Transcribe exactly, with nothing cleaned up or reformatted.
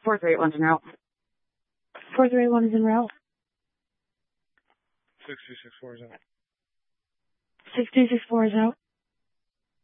four three eight one's en route. four three eight one is en route. six two six four is out. six two six four is out.